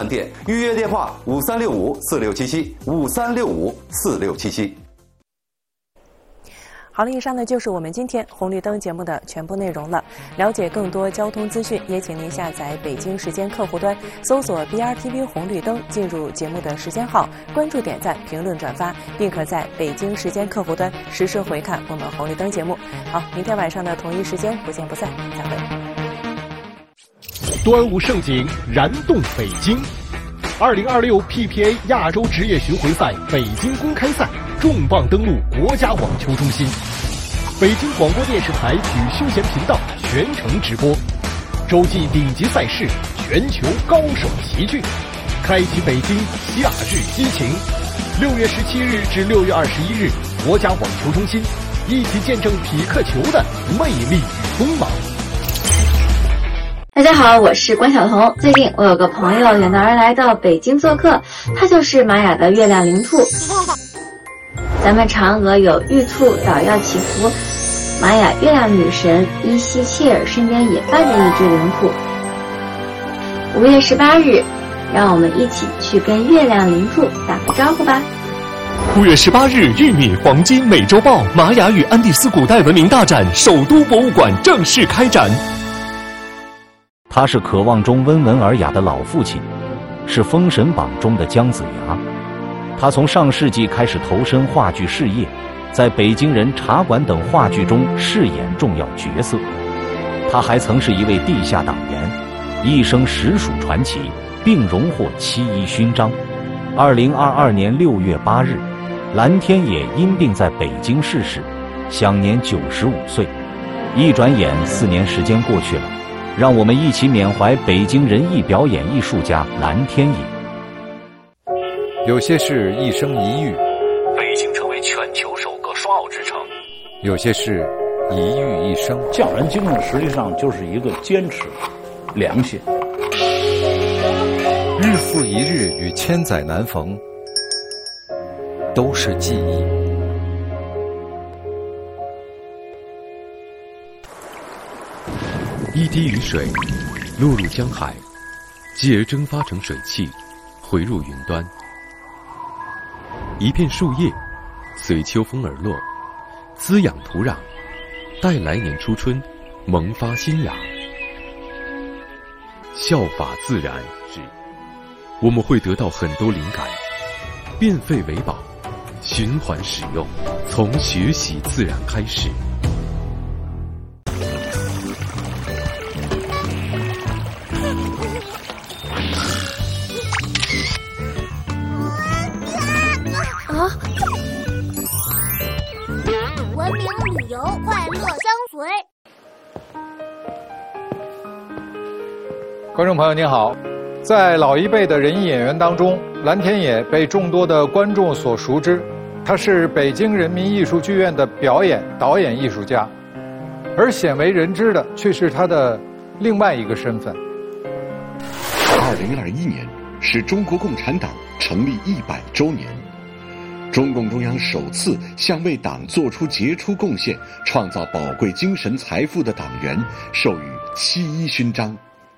店，预约电话5365467753654677。 好了，以上呢就是我们今天红绿灯节目的全部内容了。了解更多交通资讯，也请您下载北京时间客户端，搜索 BRTV 红绿灯，进入节目的时间号，关注、点赞、评论、转发，并可在北京时间客户端实时回看我们红绿灯节目。好，明天晚上的同一时间不见不散，再会。 端午盛景燃动北京，2026 PPA 亚洲职业巡回赛北京公开赛重磅登陆国家网球中心，北京广播电视台体育休闲频道全程直播，洲际顶级赛事，全球高手齐聚，开启北京夏日激情。6月17日至6月21日，国家网球中心，一起见证匹克球的魅力与锋芒。 大家好，我是关晓彤。最近我有个朋友远道而来到北京做客，他就是玛雅的月亮灵兔。咱们嫦娥有玉兔捣药祈福，玛雅月亮女神伊西切尔身边也伴着一只灵兔。5月18日，让我们一起去跟月亮灵兔打个招呼吧。 5月18日，玉米黄金美洲豹玛雅与安第斯古代文明大展首都博物馆正式开展。 他是渴望中温文尔雅的老父亲，是封神榜中的姜子牙。他从上世纪开始投身话剧事业，在北京人、茶馆等话剧中饰演重要角色。他还曾是一位地下党员，一生实属传奇，并荣获7·1勋章。2022年6月8日，蓝天野因病在北京逝世，享年95岁。一转眼4年时间过去了，让我们一起缅怀北京人艺表演艺术家蓝天野。 有些事一生一遇， 北京成为全球首个双奥之城； 有些事一遇一生。 匠人精神实际上就是一个坚持、良心。 日复一日与千载难逢，都是记忆。 一滴雨水落入江海，继而蒸发成水汽，回入云端。一片树叶随秋风而落，滋养土壤，待来年初春萌发新芽。效法自然，我们会得到很多灵感，变废为宝，循环使用，从学习自然开始。 文明旅游，快乐相随。 观众朋友您好，在老一辈的人艺演员当中，蓝天野被众多的观众所熟知。他是北京人民艺术剧院的表演导演艺术家，而鲜为人知的却是他的另外一个身份。 2021年是中国共产党成立100周年，中共中央首次向为党做出杰出贡献、创造宝贵精神财富的党员授予7·1勋章。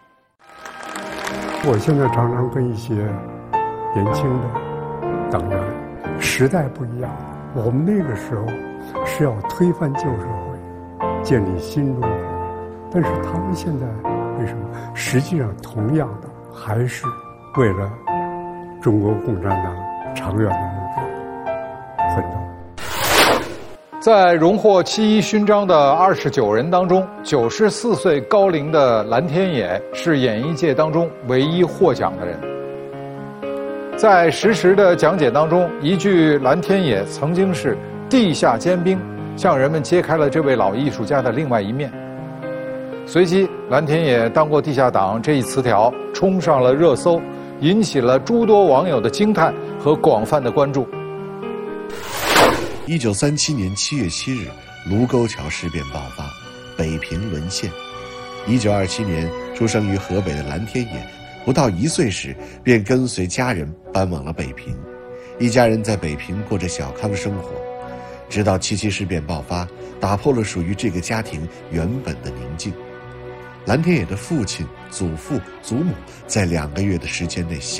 我现在常常跟一些年轻的党员，时代不一样，我们那个时候是要推翻旧社会，建立新中国，但是他们现在为什么？实际上同样的还是为了中国共产党长远的目标奋斗。 在荣获7·1勋章的29人当中，94岁高龄的蓝天野是演艺界当中唯一获奖的人。在实时的讲解当中，一句蓝天野曾经是地下尖兵，向人们揭开了这位老艺术家的另外一面。随即，蓝天野当过地下党这一词条冲上了热搜，引起了诸多网友的惊叹和广泛的关注。 1937年7月7日，卢沟桥事变爆发，北平沦陷。1927年出生于河北的蓝天野，不到1岁时便跟随家人搬往了北平，一家人在北平过着小康生活，直到7·7事变爆发，打破了属于这个家庭原本的宁静。蓝天野的父亲、祖父、祖母在2个月的时间内